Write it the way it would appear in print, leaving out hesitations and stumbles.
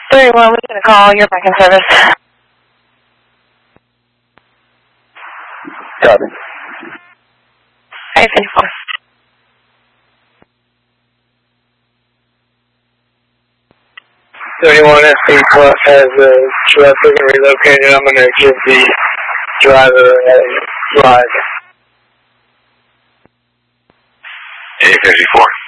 31, we're going to call. You're back in service. Copy. 554. SP Plus has a traffic relocated. I'm going to give the driver a ride. 854.